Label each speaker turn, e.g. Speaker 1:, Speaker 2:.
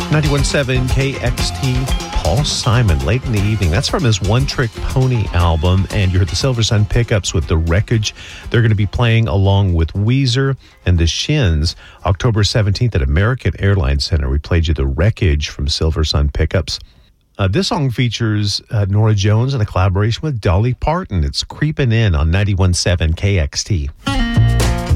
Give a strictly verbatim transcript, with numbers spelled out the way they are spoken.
Speaker 1: ninety-one point seven K X T, Paul Simon, Late in the Evening. That's from his One Trick Pony album. And you heard the Silver Sun Pickups with The Wreckage. They're going to be playing along with Weezer and the Shins October seventeenth at American Airlines Center. We played you The Wreckage from Silver Sun Pickups. Uh, this song features uh, Norah Jones in a collaboration with Dolly Parton. It's Creepin' In on ninety-one point seven K X T.